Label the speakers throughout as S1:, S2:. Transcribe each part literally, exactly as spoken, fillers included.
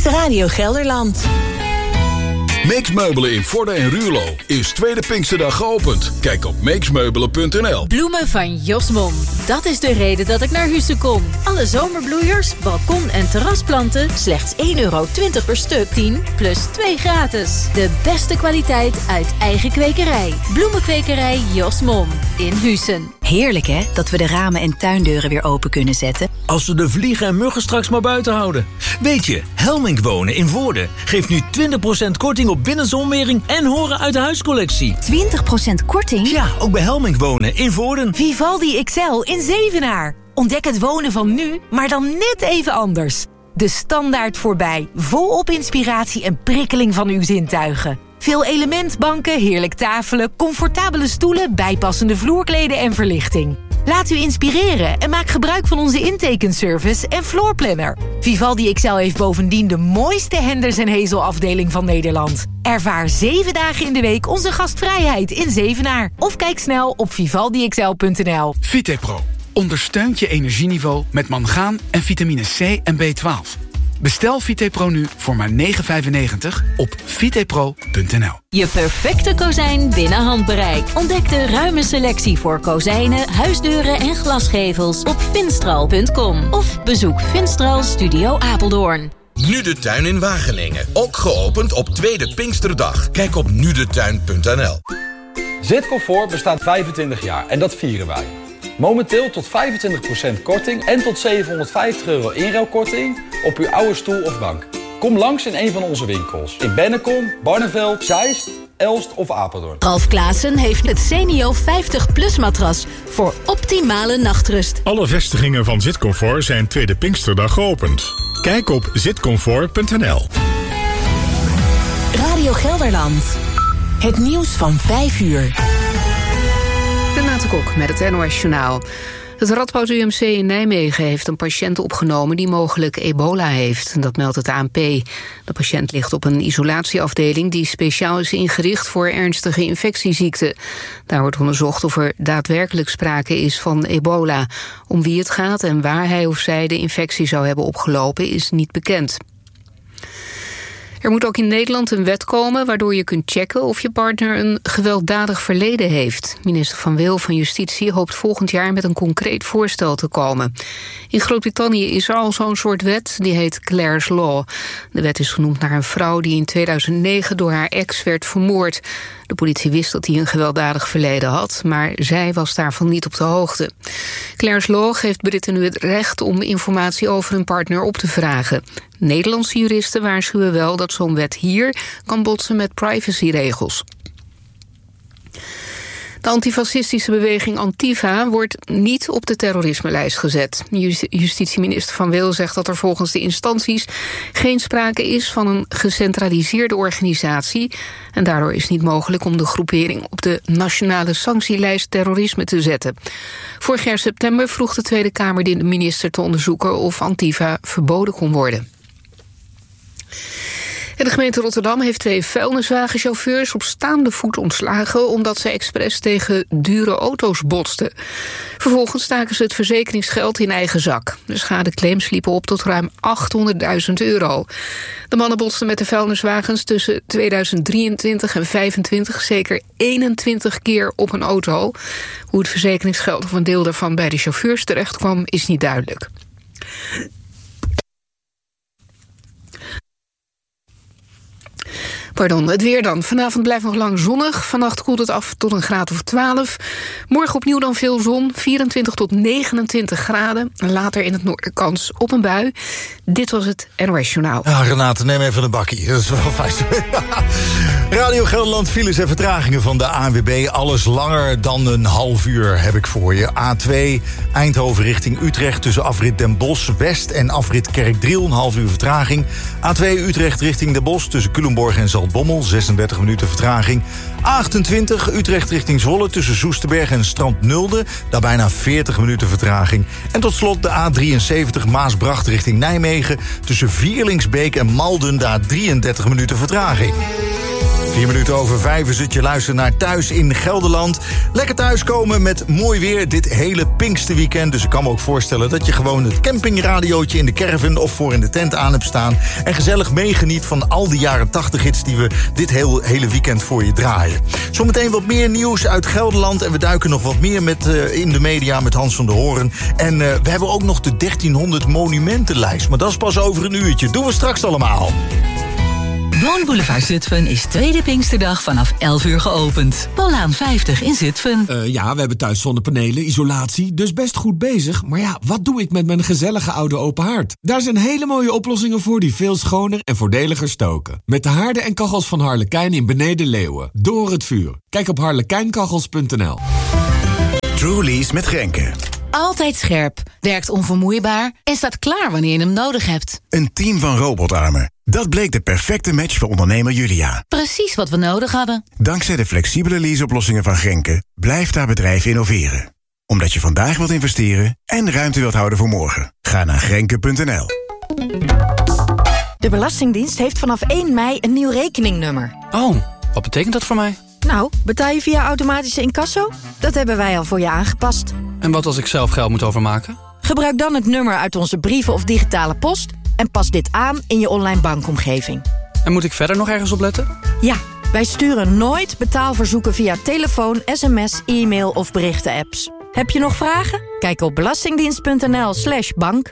S1: Radio Gelderland.
S2: Meeks Meubelen in Vorden en Ruurlo is tweede Pinksterdag geopend. Kijk op meeksmeubelen punt n l.
S3: Bloemen van Josmon. Dat is de reden dat ik naar Husse kom. Alle zomerbloeiers, balkon- en terrasplanten slechts één euro twintig per stuk. tien plus twee gratis. De beste kwaliteit uit eigen kwekerij. Bloemenkwekerij Josmon in Hussen.
S4: Heerlijk hè, dat we de ramen en tuindeuren weer open kunnen zetten.
S5: Als we de vliegen en muggen straks maar buiten houden. Weet je, Helmink Wonen in Woerden geeft nu twintig procent korting op binnenzonwering en horen uit de huiscollectie.
S4: twintig procent korting?
S5: Ja, ook bij Helmink Wonen in Woerden.
S6: Vivaldi X L in Zevenaar. Ontdek het wonen van nu, maar dan net even anders. De standaard voorbij, volop inspiratie en prikkeling van uw zintuigen. Veel elementbanken, heerlijk tafelen, comfortabele stoelen, bijpassende vloerkleden en verlichting. Laat u inspireren en maak gebruik van onze intekenservice en floorplanner. Vivaldi X L heeft bovendien de mooiste Henders en Hezel afdeling van Nederland. Ervaar zeven dagen in de week onze gastvrijheid in Zevenaar. Of kijk snel op vivaldi x l punt n l.
S7: Vitepro ondersteunt je energieniveau met mangaan en vitamine C en B twaalf. Bestel Vitepro nu voor maar negen vijfennegentig op vitepro punt n l.
S3: Je perfecte kozijn binnen handbereik. Ontdek de ruime selectie voor kozijnen, huisdeuren en glasgevels op finstral punt com. Of bezoek Finstral Studio Apeldoorn.
S8: Nu de Tuin in Wageningen. Ook geopend op tweede Pinksterdag. Kijk op nu de tuin punt n l.
S9: Zitcomfort bestaat vijfentwintig jaar en dat vieren wij. Momenteel tot vijfentwintig procent korting en tot zevenhonderdvijftig euro inruilkorting op uw oude stoel of bank. Kom langs in een van onze winkels. In Bennekom, Barneveld, Zeist, Elst of Apeldoorn.
S3: Ralf Klaassen heeft het Senio vijftig plus matras voor optimale nachtrust.
S10: Alle vestigingen van Zitcomfort zijn tweede Pinksterdag geopend. Kijk op zitcomfort punt n l.
S1: Radio Gelderland. Het nieuws van vijf uur.
S11: Renate Kok met het N O S Journaal. Het Radboud U M C in Nijmegen heeft een patiënt opgenomen die mogelijk ebola heeft. Dat meldt het A N P. De patiënt ligt op een isolatieafdeling die speciaal is ingericht voor ernstige infectieziekten. Daar wordt onderzocht of er daadwerkelijk sprake is van ebola. Om wie het gaat en waar hij of zij de infectie zou hebben opgelopen is niet bekend. Er moet ook in Nederland een wet komen waardoor je kunt checken of je partner een gewelddadig verleden heeft. Minister Van Wil van Justitie hoopt volgend jaar met een concreet voorstel te komen. In Groot-Brittannië is er al zo'n soort wet, die heet Clare's Law. De wet is genoemd naar een vrouw die in tweeduizend negen door haar ex werd vermoord. De politie wist dat hij een gewelddadig verleden had, maar zij was daarvan niet op de hoogte. Clare's Law geeft Britten nu het recht om informatie over hun partner op te vragen. Nederlandse juristen waarschuwen wel dat zo'n wet hier kan botsen met privacyregels. De antifascistische beweging Antifa wordt niet op de terrorismelijst gezet. Justitieminister Van Wil zegt dat er volgens de instanties geen sprake is van een gecentraliseerde organisatie en daardoor is het niet mogelijk om de groepering op de nationale sanctielijst terrorisme te zetten. Vorig jaar september vroeg de Tweede Kamer de minister te onderzoeken of Antifa verboden kon worden. De gemeente Rotterdam heeft twee vuilniswagenchauffeurs op staande voet ontslagen omdat ze expres tegen dure auto's botsten. Vervolgens staken ze het verzekeringsgeld in eigen zak. De schadeclaims liepen op tot ruim achthonderdduizend euro. De mannen botsten met de vuilniswagens tussen tweeduizend drieëntwintig en vijfentwintig zeker eenentwintig keer op een auto. Hoe het verzekeringsgeld of een deel daarvan bij de chauffeurs terecht kwam is niet duidelijk. Pardon, het weer dan. Vanavond blijft nog lang zonnig. Vannacht koelt het af tot een graad of twaalf. Morgen opnieuw dan veel zon. vierentwintig tot negenentwintig graden. Later in het noorden kans op een bui. Dit was het N O S Journaal.
S12: Ja, Renate, neem even een bakkie. Dat is wel fijn. Radio Gelderland, files en vertragingen van de A N W B. Alles langer dan een half uur heb ik voor je. A twee Eindhoven richting Utrecht tussen afrit Den Bosch West en afrit Kerkdriel. Een half uur vertraging. A twee Utrecht richting Den Bosch tussen Culemborg en Zaltbommel. zesendertig minuten vertraging. A achtentwintig Utrecht richting Zwolle tussen Soesterberg en Strand Nulde. Daar bijna veertig minuten vertraging. En tot slot de A drieënzeventig Maasbracht richting Nijmegen tussen Vierlingsbeek en Malden. Daar drieëndertig minuten vertraging. Vier minuten over vijf is het. Je luistert naar Thuis in Gelderland. Lekker thuiskomen met mooi weer dit hele Pinksterweekend. Dus ik kan me ook voorstellen dat je gewoon het campingradiootje in de caravan of voor in de tent aan hebt staan. En gezellig meegeniet van al die jaren tachtig hits die we dit heel, hele weekend voor je draaien. Zometeen wat meer nieuws uit Gelderland. En we duiken nog wat meer met, uh, in de media met Hans van der Hoorn. En uh, we hebben ook nog de dertienhonderd monumentenlijst. Maar dat is pas over een uurtje. Doen we straks allemaal.
S13: Woonboulevard Zutphen is tweede Pinksterdag vanaf elf uur geopend. Paulaan vijftig in Zutphen.
S14: Uh, ja, we hebben thuis zonnepanelen, isolatie, dus best goed bezig. Maar ja, wat doe ik met mijn gezellige oude open haard? Daar zijn hele mooie oplossingen voor die veel schoner en voordeliger stoken. Met de haarden en kachels van Harlekijn in Beneden Leeuwen. Door het vuur. Kijk op harlekijnkachels punt n l.
S15: Truly's met Grenke.
S16: Altijd scherp, werkt onvermoeibaar en staat klaar wanneer je hem nodig hebt.
S15: Een team van robotarmen. Dat bleek de perfecte match voor ondernemer Julia.
S16: Precies wat we nodig hadden.
S15: Dankzij de flexibele leaseoplossingen van Grenke blijft haar bedrijf innoveren. Omdat je vandaag wilt investeren en ruimte wilt houden voor morgen. Ga naar grenke punt n l.
S17: De Belastingdienst heeft vanaf één mei een nieuw rekeningnummer.
S18: Oh, wat betekent dat voor mij?
S17: Nou, betaal je via automatische incasso? Dat hebben wij al voor je aangepast.
S18: En wat als ik zelf geld moet overmaken?
S17: Gebruik dan het nummer uit onze brieven of digitale post en pas dit aan in je online bankomgeving.
S18: En moet ik verder nog ergens op letten?
S17: Ja, wij sturen nooit betaalverzoeken via telefoon, sms, e-mail of berichten-apps. Heb je nog vragen? Kijk op belastingdienst punt n l slash bank.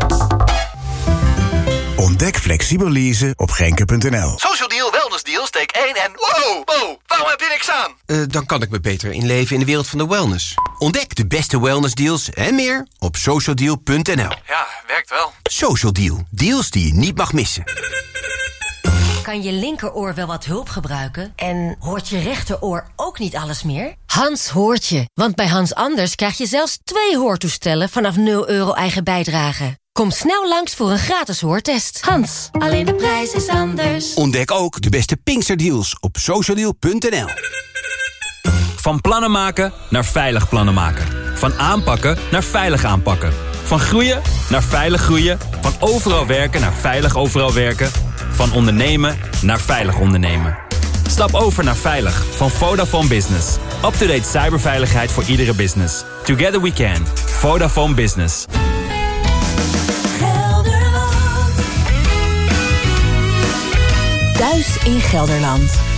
S15: Ontdek flexibel leasen op grenke punt n l.
S19: Social Deal, Wellness Deal, steek één en... Wow, wow, waarom heb je niks aan?
S20: Uh, dan kan ik me beter inleven in de wereld van de wellness. Ontdek de beste wellness deals en meer op social deal punt n l.
S19: Ja, werkt wel.
S20: Social Deal, deals die je niet mag missen.
S21: Kan je linkeroor wel wat hulp gebruiken? En hoort je rechteroor ook niet alles meer? Hans hoort je, want bij Hans Anders krijg je zelfs twee hoortoestellen vanaf nul euro eigen bijdrage. Kom snel langs voor een gratis hoortest. Hans, alleen de prijs is anders.
S20: Ontdek ook de beste Pinksterdeals op social deal punt n l.
S22: Van plannen maken naar veilig plannen maken. Van aanpakken naar veilig aanpakken. Van groeien naar veilig groeien. Van overal werken naar veilig overal werken. Van ondernemen naar veilig ondernemen. Stap over naar Veilig van Vodafone Business. Up-to-date cyberveiligheid voor iedere business. Together we can. Vodafone Business.
S1: Thuis in Gelderland.